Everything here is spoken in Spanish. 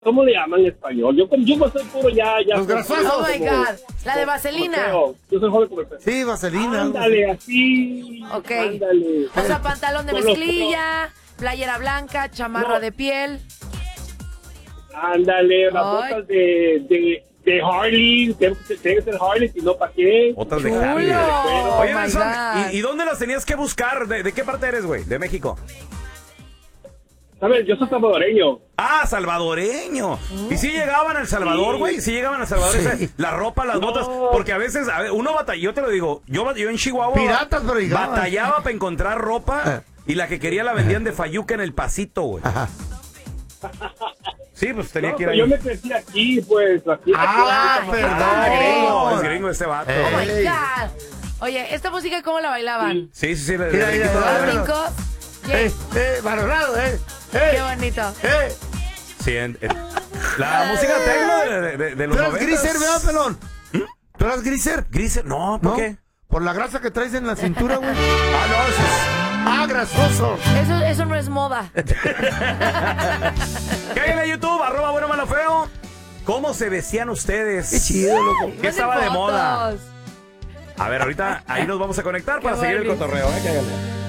¿Cómo le llaman en español? Yo soy puro ya. Los grasosos. Oh my God. La de vaselina. Yo soy joven como el Sí, vaselina. Ándale, así. Ok. Ándale. O sea, pantalón de Con los- mezclilla, playera blanca, chamarra de piel. Ándale, las Ay. botas de Harley. Tiene que ser Harley, si no, ¿para qué? Botas de Chulo. Harley. Oh Oye, my Nelson, God. ¿y dónde las tenías que buscar? ¿De qué parte eres, güey? ¿De México? ¿Sabes? Yo soy salvadoreño. Ah, salvadoreño. ¿Y si llegaban a El Salvador, güey? ¿Sí llegaban a El Salvador? La ropa, las botas. Porque a veces, uno batalla, yo te lo digo, yo en Chihuahua Piratas, pero llegaban. batallaba para encontrar ropa y la que quería la vendían de Fayuca en El Pasito, güey. Ajá. Sí, pues tenía No, que ir pero ahí. yo me crecí aquí, pues. Aquí, Gringo, perdón. es gringo este vato. Oh my Ey. God. Oye, ¿esta música, ¿cómo la bailaban? Sí. Mira, mira, Los mira. brincos. Yay. Valorado, Qué bonito. Sí, la música tecno de los ¿Tú eras 90s. griser, verdad, pelón? ¿Tú eras griser? Griser, no, ¿por ¿No? qué? Por la grasa que traes en la cintura, güey. Ah, no, eso es... Ah, grasoso. Eso no es moda. Cállale a YouTube, @buenomalofeo. ¿Cómo se vestían ustedes? Qué chido, loco. ¿Qué estaba de Manden moda? fotos. A ver, ahorita ahí nos vamos a conectar para Qué seguir el bonito. cotorreo, cállale.